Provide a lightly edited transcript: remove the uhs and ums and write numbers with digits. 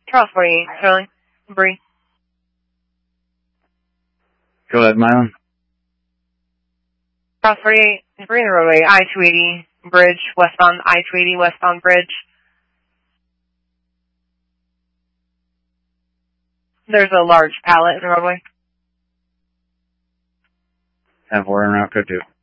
Charles 48, Sterling, Bree. Go ahead, Mylan. Charles 48, Bree in the roadway, I-280 bridge, westbound, I-280 westbound bridge. There's a large pallet in the roadway. 10-4 en route, code 2.